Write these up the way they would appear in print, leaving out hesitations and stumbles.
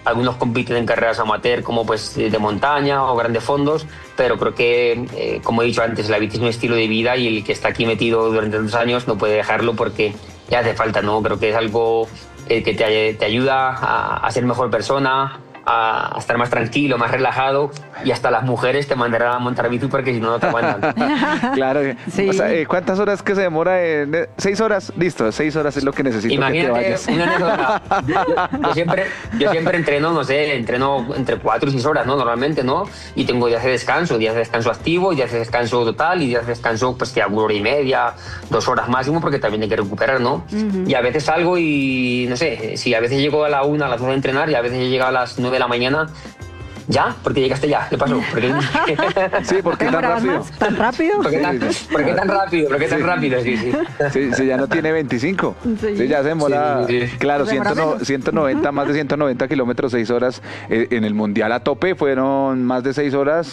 algunos compiten en carreras amateur como pues de montaña o grandes fondos, pero creo que, como he dicho antes, la bici es un estilo de vida y el que está aquí metido durante tantos años no puede dejarlo porque ya hace falta, ¿no? Creo que es algo que te ayuda a ser mejor persona, a estar más tranquilo, más relajado, y hasta las mujeres te mandarán a montar bici porque si no, no te aguantan. Claro. Sí. O sea, ¿cuántas horas que se demora? 6 horas. Listo, 6 horas es lo que necesito. Imagínate, que te vayas. una anécdota. Yo siempre entreno, no sé, entreno entre 4 y 6 horas, ¿no? Normalmente, ¿no? Y tengo días de descanso activo, días de descanso total y días de descanso, pues que a 1 hora y media, 2 horas máximo, porque también hay que recuperar, ¿no? Ujú. Y a veces salgo y, no sé, si a veces llego a la 1, a las 2 de entrenar y a veces llego a las 9 de la mañana. ¿Ya? ¿Por qué llegaste ya? ¿Qué pasó? Sí, porque tan ¿Demorabas rápido. más? ¿Tan rápido? ¿Por qué tan rápido? ¿Por qué tan rápido? Sí, sí. Sí, sí, ya no tiene 25. Sí. Sí, ya se demora. Sí, sí. Claro, Se demora menos. 190, más de 190 kilómetros, 6 horas. En el Mundial a tope fueron más de 6 horas,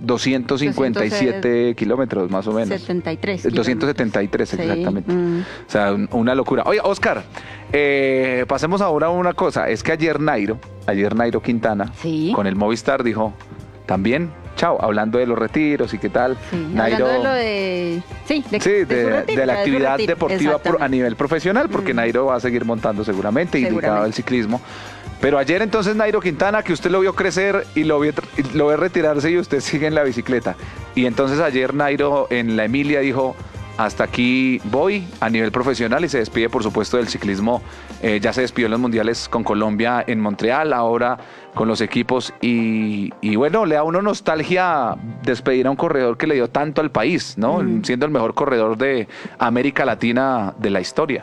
257 kilómetros, más o menos. 73. 273, Sí. exactamente. O sea, una locura. Oye, Oscar, pasemos ahora a una cosa. Es que ayer Nairo Quintana, Sí. con el Movistar, dijo también, chao, hablando de los retiros y qué tal. Sí, Nairo, hablando de lo de... Sí, sí, su retiro, de la su actividad retiro, deportiva a exactamente. nivel profesional, porque Nairo va a seguir montando seguramente, y dedicado al ciclismo. Pero ayer entonces Nairo Quintana, que usted lo vio crecer y lo ve retirarse y usted sigue en la bicicleta. Y entonces ayer Nairo en la Emilia dijo, hasta aquí voy a nivel profesional, y se despide por supuesto del ciclismo. Ya se despidió en los mundiales con Colombia en Montreal, ahora con los equipos, y bueno, le da a uno nostalgia despedir a un corredor que le dio tanto al país, ¿no? Siendo el mejor corredor de América Latina de la historia.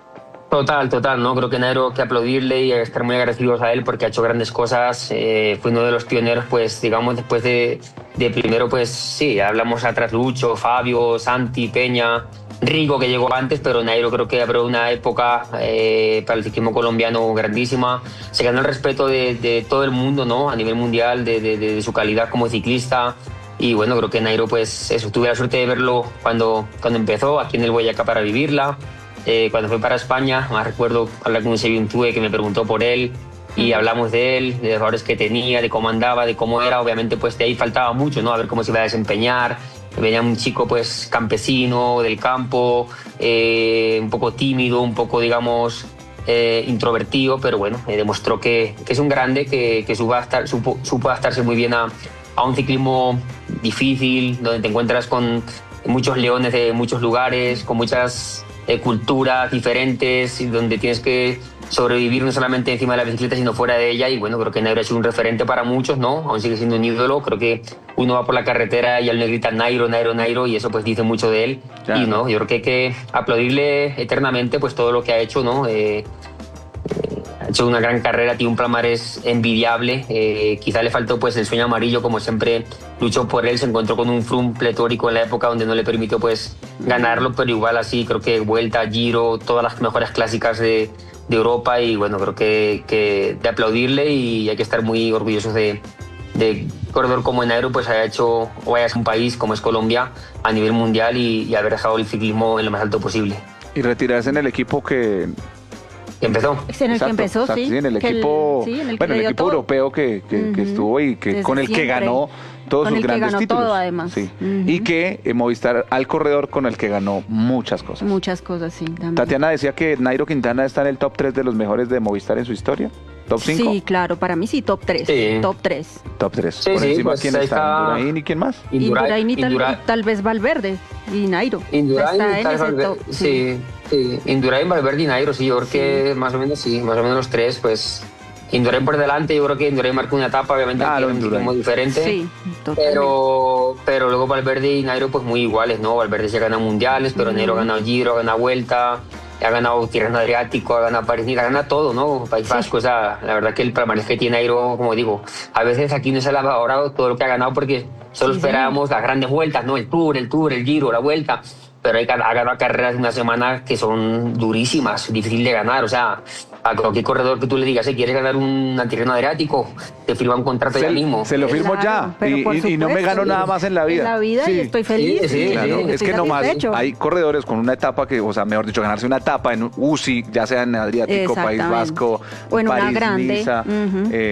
Total, ¿no? Creo que Nairo hay que aplaudirle y estar muy agradecidos a él porque ha hecho grandes cosas. Fue uno de los pioneros, pues, digamos, después de primero, pues, sí, hablamos atrás Lucho, Fabio, Santi, Peña, Rigo, que llegó antes, pero Nairo creo que abrió una época para el ciclismo colombiano grandísima. Se ganó el respeto de todo el mundo, ¿no? A nivel mundial, de su calidad como ciclista. Y bueno, creo que Nairo, pues, eso, tuve la suerte de verlo cuando empezó aquí en el Boyacá para vivirla. Cuando fue para España, más recuerdo hablar con un Sevillantúe que me preguntó por él y hablamos de él, de los valores que tenía, de cómo andaba, de cómo era. Obviamente, pues de ahí faltaba mucho, ¿no? A ver cómo se iba a desempeñar. Venía un chico, pues, campesino, del campo, un poco tímido, un poco, digamos, introvertido, pero bueno, demostró que es un grande, que supo adaptarse muy bien a un ciclismo difícil, donde te encuentras con muchos leones de muchos lugares, con muchas culturas diferentes, y donde tienes que sobrevivir no solamente encima de la bicicleta sino fuera de ella. Y bueno, creo que Nairo ha sido un referente para muchos, ¿no? Aún sigue siendo un ídolo. Creo que uno va por la carretera y él le grita Nairo, Nairo, Nairo, y eso pues dice mucho de él. Claro. Y no, yo creo que hay que aplaudirle eternamente pues todo lo que ha hecho, ¿no? Ha hecho una gran carrera, tiene un palmarés envidiable. Quizá le faltó pues el sueño amarillo, como siempre luchó por él. Se encontró con un Froome pletórico en la época donde no le permitió pues ganarlo, pero igual así creo que Vuelta, Giro, todas las mejores clásicas de Europa. Y bueno, creo que de aplaudirle, y hay que estar muy orgullosos de corredor como Nairo pues haya hecho o haya sido un país como es Colombia a nivel mundial, y haber dejado el ciclismo en lo más alto posible. Y retirarse en el equipo que... Empezó. Es en el que empezó, exacto, sí. sí, en el Que equipo, sí, en el que bueno, le el dio equipo todo. europeo que estuvo, y que Desde con el que siempre. ganó todos Con sus el que grandes ganó títulos. todo, además. Sí. Ujú. Y que Movistar al corredor con el que ganó muchas cosas. Muchas cosas, sí. También. Tatiana decía que Nairo Quintana está en el top 3 de los mejores de Movistar en su historia. ¿Top 5? Sí, claro, para mí sí, top 3. Sí. Top 3. Top 3. Sí, Por sí, encima, pues ¿quién ahí está? está. ¿Indurain y quién más? Indurain y Indurain. tal vez Valverde y Nairo. Indurain, Está en ese top. sí. Indurain, Valverde y Nairo, sí, yo creo que Sí. más o menos los tres, pues Indurain por delante. Yo creo que Indurain marcó una etapa, obviamente, Claro, que era un Indurain. ciclismo diferente. Sí, totalmente. Pero luego Valverde y Nairo pues muy iguales, ¿no? Valverde se ha ganado mundiales, pero Nairo ha ganado Giro, ha ganado Vuelta, ha ganado Tirreno Adriático, ha ganado París, ha ganado todo, ¿no? País Vasco, o sea, la verdad que el palmarés que tiene Nairo, como digo, a veces aquí no se le ha valorado todo lo que ha ganado porque solo Sí, esperábamos las grandes vueltas, ¿no? El Tour, el Giro, la Vuelta. Pero ha ganado carreras de una semana que son durísimas, difícil de ganar. O sea, a cualquier corredor que tú le digas, ¿quieres ganar un Tirreno Adriático? Te firma un contrato ya mismo. Se lo firmo Claro, ya, pero por y no me supuesto, gano nada más en la vida. En la vida, Sí. y estoy feliz. Sí, Claro, sí, es estoy que nomás satisfecho. hay corredores con una etapa que, o sea, mejor dicho, ganarse una etapa en UCI, ya sea en Adriático, País Exactamente. Vasco, O en una París, grande. Niza, Ujú.